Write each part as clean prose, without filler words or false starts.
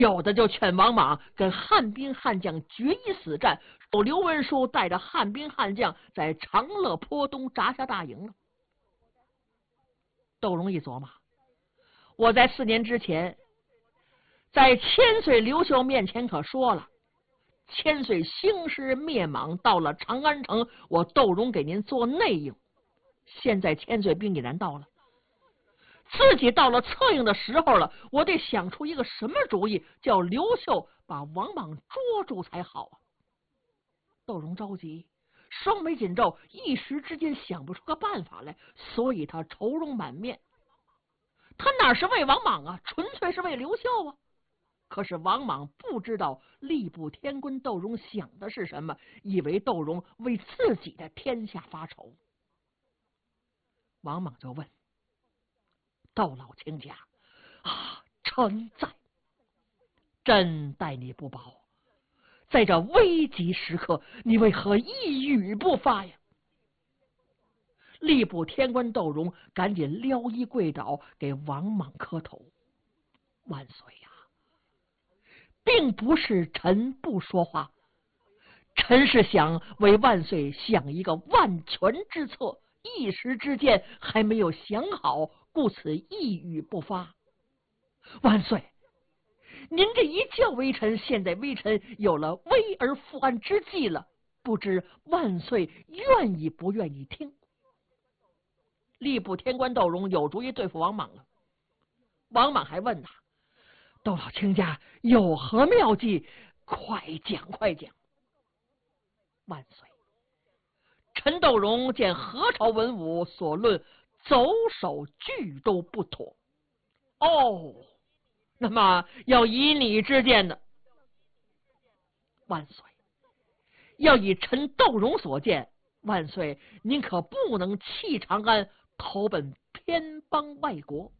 有的就劝王莽跟汉兵汉将决一死战，刘文书带着汉兵汉将在长乐坡东扎下大营了。窦融一琢磨，我在4年之前在千岁刘秀面前可说了，千岁兴师灭莽到了长安城，我窦融给您做内应。现在千岁兵已然到了，自己到了策应的时候了，我得想出一个什么主意，叫刘秀把王莽捉住才好啊。窦融着急，双眉紧皱，一时之间想不出个办法来，所以他愁容满面。他哪是为王莽啊，纯粹是为刘秀啊。可是王莽不知道吏部天官窦融想的是什么，以为窦融为自己的天下发愁。王莽就问：窦老卿家啊，臣在，朕待你不薄，在这危急时刻，你为何一语不发呀？吏部天官窦融赶紧撩衣跪倒，给王莽磕头：万岁呀！并不是臣不说话，臣是想为万岁想一个万全之策，一时之间还没有想好，故此一语不发。万岁，您这一叫微臣，现在微臣有了危而复安之计了，不知万岁愿意不愿意听？吏部天官窦融有主意对付王莽了。王莽还问他：窦老卿家有何妙计？快讲快讲！万岁，臣窦融见何朝文武所论走手俱都不妥。哦，那么要以你之见呢？万岁，要以臣窦融所见，万岁您可不能弃长安，投奔偏邦外国。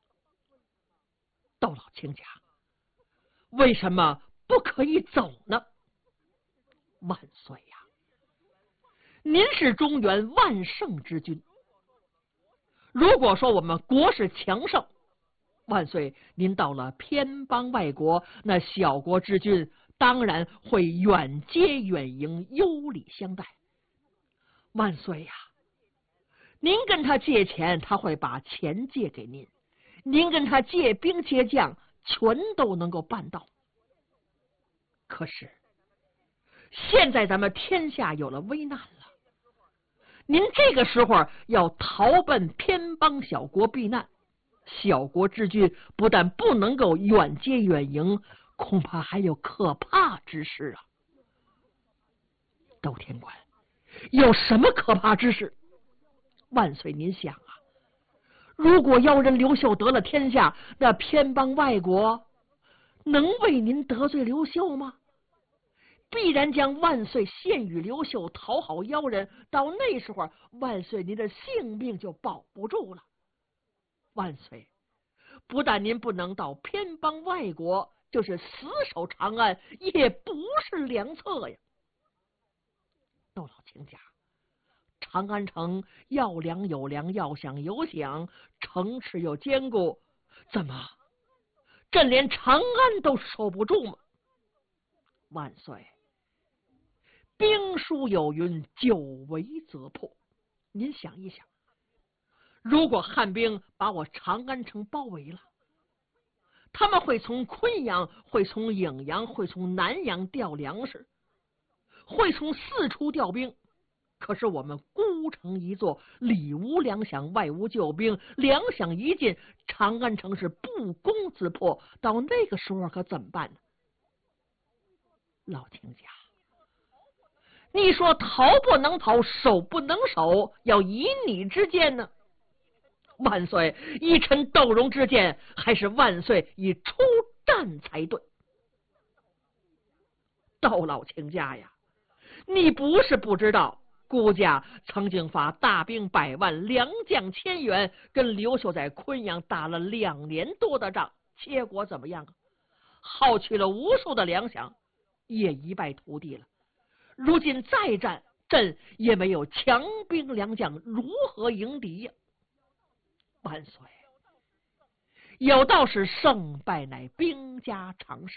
窦老卿家为什么不可以走呢？万岁呀，您是中原万圣之君，如果说我们国势强盛，万岁您到了偏邦外国，那小国之君当然会远接远迎，优礼相待。万岁呀，您跟他借钱，他会把钱借给您；您跟他借兵借将，全都能够办到。可是现在咱们天下有了危难了，您这个时候要逃奔偏邦小国避难，小国之君不但不能够远接远迎，恐怕还有可怕之事啊！窦天官，有什么可怕之事？万岁您想啊，如果妖人刘秀得了天下，那偏邦外国能为您得罪刘秀吗？必然将万岁献与刘秀，讨好妖人，到那时候万岁您的性命就保不住了。万岁，不但您不能到偏邦外国，就是死守长安也不是良策呀。窦老卿家，长安城要粮有粮，要饷有饷，城池又坚固，怎么朕连长安都守不住吗？万岁，兵书有云，久围则破。您想一想，如果汉兵把我长安城包围了，他们会从昆阳，会从颍阳，会从南阳调粮食，会从四处调兵。可是我们孤城一座，里无粮饷，外无救兵，粮饷一尽，长安城是不攻自破。到那个时候可怎么办呢？老卿家，你说逃不能逃，守不能守，要以你之见呢？万岁，以臣窦融之见，还是万岁以出战才对。窦老卿家呀，你不是不知道，孤家曾经发大兵100万，良将1000员，跟刘秀在昆阳打了2年多的仗，结果怎么样啊？耗去了无数的粮饷，也一败涂地了。如今再战，朕也没有强兵良将，如何迎敌呀？万岁，有道是胜败乃兵家常事，